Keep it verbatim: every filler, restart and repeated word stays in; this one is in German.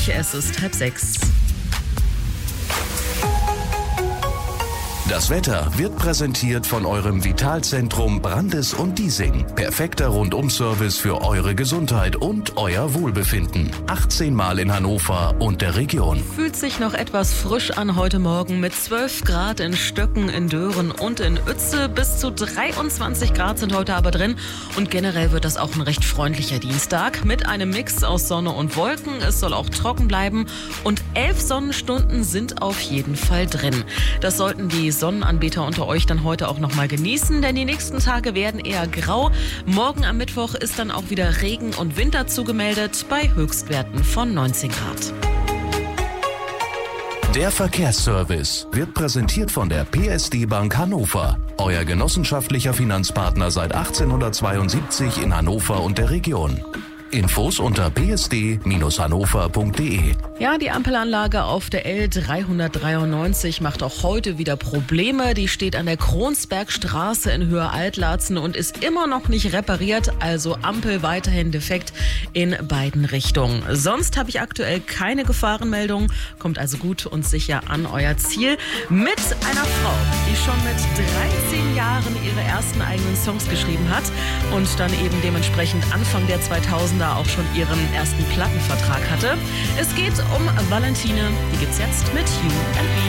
euch. Es ist halb sechs. Das Wetter wird präsentiert von eurem Vitalzentrum Brandes und Diesing. Perfekter Rundum-Service für eure Gesundheit und euer Wohlbefinden. achtzehn Mal in Hannover und der Region. Fühlt sich noch etwas frisch an heute Morgen mit zwölf Grad in Stöcken, in Dören und in Uetze. Bis zu dreiundzwanzig Grad sind heute aber drin. Und generell wird das auch ein recht freundlicher Dienstag mit einem Mix aus Sonne und Wolken. Es soll auch trocken bleiben und elf Sonnenstunden sind auf jeden Fall drin. Das sollten die Sonnenanbeter unter euch dann heute auch noch mal genießen, denn die nächsten Tage werden eher grau. Morgen am Mittwoch ist dann auch wieder Regen und Winter zugemeldet bei Höchstwerten von neunzehn Grad. Der Verkehrsservice wird präsentiert von der P S D Bank Hannover. Euer genossenschaftlicher Finanzpartner seit achtzehnhundertzweiundsiebzig in Hannover und der Region. Infos unter p s d Bindestrich hannover punkt d e. Ja, die Ampelanlage auf der L dreihundertdreiundneunzig macht auch heute wieder Probleme. Die steht an der Kronsbergstraße in Höhe Altlatzen und ist immer noch nicht repariert. Also Ampel weiterhin defekt in beiden Richtungen. Sonst habe ich aktuell keine Gefahrenmeldung. Kommt also gut und sicher an euer Ziel. Mit einer Frau, die schon mit dreizehn Jahren ihre ersten eigenen Songs geschrieben hat und dann eben dementsprechend Anfang der zweitausender auch schon ihren ersten Plattenvertrag hatte. Es geht um Valentine, die gibt's jetzt mit You and Me.